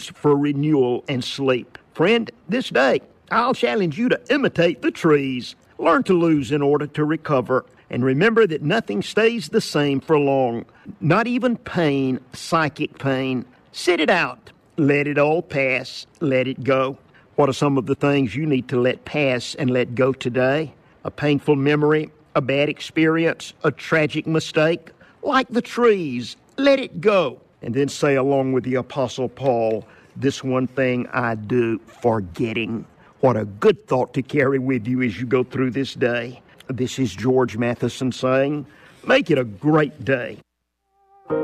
moments for renewal and sleep. Friend, this day, I'll challenge you to imitate the trees. Learn to lose in order to recover. And remember that nothing stays the same for long. Not even pain, psychic pain. Sit it out. Let it all pass. Let it go. What are some of the things you need to let pass and let go today? A painful memory, a bad experience, a tragic mistake? Like the trees, let it go. And then say along with the Apostle Paul, this one thing I do, forgetting. What a good thought to carry with you as you go through this day. This is George Matheson saying, make it a great day.